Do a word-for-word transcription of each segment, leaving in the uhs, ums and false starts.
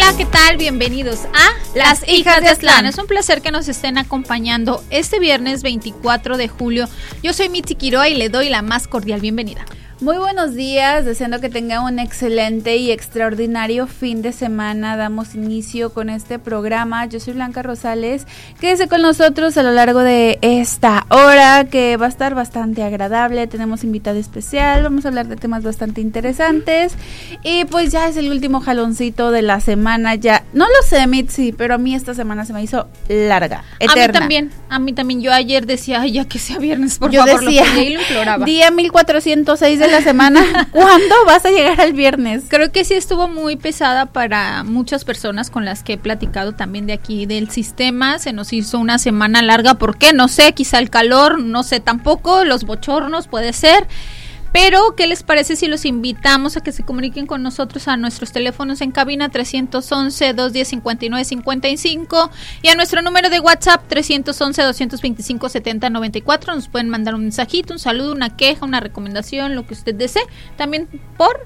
Hola, ¿qué tal? Bienvenidos a Las, Las Hijas de Aztlán. Es un placer que nos estén acompañando este viernes veinticuatro de julio. Yo soy Mitzi Quiroa y le doy la más cordial bienvenida. Muy buenos días, deseando que tenga un excelente y extraordinario fin de semana. Damos inicio con este programa. Yo soy Blanca Rosales. Quédese con nosotros a lo largo de esta hora, que va a estar bastante agradable. Tenemos invitado especial, vamos a hablar de temas bastante interesantes. Y pues ya es el último jaloncito de la semana. Ya, no lo sé, Mitzi, pero a mí esta semana se me hizo larga, eterna. A mí también, a mí también. Yo ayer decía, ay, ya que sea viernes, por Yo favor, decía, lo pedí y lo imploraba. Día mil cuatrocientos seis de la semana. ¿Cuándo vas a llegar al viernes? Creo que sí estuvo muy pesada para muchas personas con las que he platicado también de aquí del sistema. Se nos hizo una semana larga. ¿Por qué? No sé, quizá el calor, no sé tampoco, los bochornos, puede ser. Pero, ¿qué les parece si los invitamos a que se comuniquen con nosotros a nuestros teléfonos en cabina trescientos once, doscientos diez, cincuenta y nueve cincuenta y cinco y a nuestro número de WhatsApp trescientos once, doscientos veinticinco, setenta noventa y cuatro? Nos pueden mandar un mensajito, un saludo, una queja, una recomendación, lo que usted desee. También por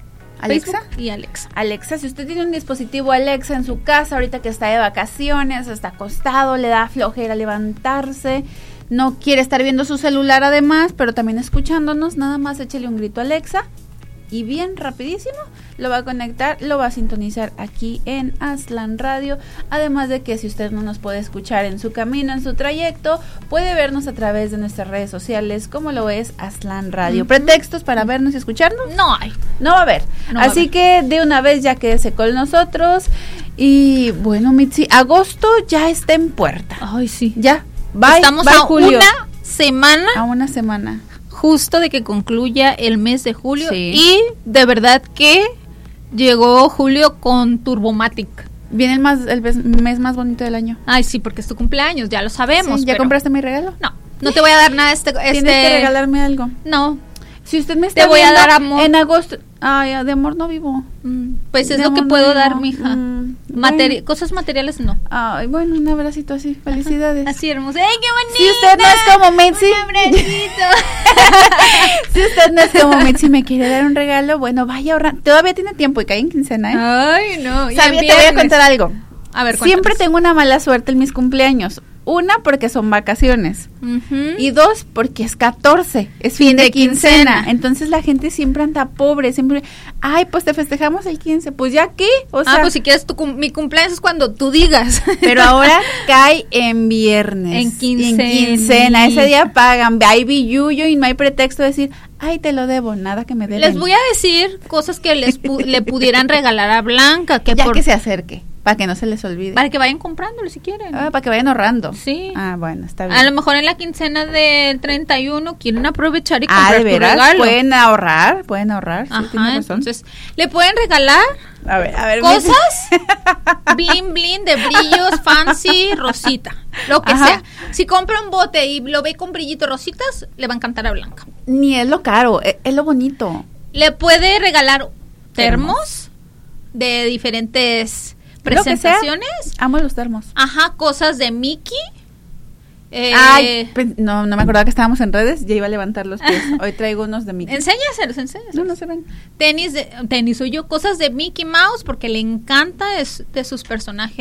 Alexa Facebook y Alexa. Alexa, si usted tiene un dispositivo Alexa en su casa, ahorita que está de vacaciones, está acostado, le da flojera levantarse, no quiere estar viendo su celular además, pero también escuchándonos, nada más échele un grito a Alexa y bien rapidísimo lo va a conectar, lo va a sintonizar aquí en Aztlán Radio. Además de que si usted no nos puede escuchar en su camino, en su trayecto, puede vernos a través de nuestras redes sociales, como lo es Aztlán Radio. Uh-huh. ¿Pretextos para vernos y escucharnos? No hay. No va a haber. No va Así a haber. que de una vez ya quédese con nosotros. Y bueno, Mitzi, agosto ya está en puerta. Ay, sí. Ya. Bye, Estamos bye, a Julio. una semana. A una semana. Justo de que concluya el mes de julio. Sí. Y de verdad que llegó julio con Turbomatic. Viene el, más, el mes, mes más bonito del añño. Ay, sí, porque es tu cumpleaños, ya lo sabemos. Sí, ¿ya pero compraste mi regalo? No, no te voy a dar nada este... Tienes este... que regalarme algo. No. Si usted me está te voy a viendo dar amor. En agosto... Ay, de amor no vivo. Mm, pues es de lo que amor puedo no dar, vivo. mija. Mm, Materi- bueno. Cosas materiales no. Ay, bueno, un abracito así. Felicidades. Así hermoso. ¡Ay, qué bonito! Si usted no es como Mitzi. Un abracito. Si usted no es como Mitzi y me quiere dar un regalo, bueno, vaya ahorrando. Todavía tiene tiempo y cae en quincena, ¿eh? Ay, no. Sabía, te voy a contar algo. A ver, siempre cuéntanos. tengo una mala suerte en mis cumpleaños. Una, porque son vacaciones. Uh-huh. Y dos, porque es catorce. Es fin, fin de, de quincena. quincena. Entonces la gente siempre anda pobre. Siempre, ay, pues te festejamos el quince. Pues ya qué. O sea, ah, pues si quieres tu cum- mi cumpleaños es cuando tú digas. Pero ahora cae en viernes. En quincena. En quincena. Ese día pagan. Hay billuyo y no hay pretexto de decir, ay, te lo debo. Nada que me deben. Les voy a decir cosas que les pu- le pudieran regalar a Blanca. Que ya por... que se acerque. Para que no se les olvide. Para que vayan comprándolo si quieren. Ah, para que vayan ahorrando. Sí. Ah, bueno, está bien. A lo mejor en la quincena del treinta y uno quieren aprovechar y ah, comprar ¿de veras? tu regalo. Pueden ahorrar, pueden ahorrar. Ajá, sí, tienes razón. entonces, le pueden regalar a ver, a ver, cosas bling bling de brillos, fancy, rosita, lo que Ajá. sea. Si compra un bote y lo ve con brillitos rositas, le va a encantar a Blanca. Ni es lo caro, es, es lo bonito. Le puede regalar termos, Termos. de diferentes presentaciones. Amo los termos. Ajá, cosas de Mickey. Eh, Ay, pues, no, no me acordaba que estábamos en redes, ya iba a levantar los pies. Hoy traigo unos de Mickey. Enséñaselos, enséñaselos. No, no se ven. Tenis, de, tenis soy yo, cosas de Mickey Mouse porque le encanta es de sus personajes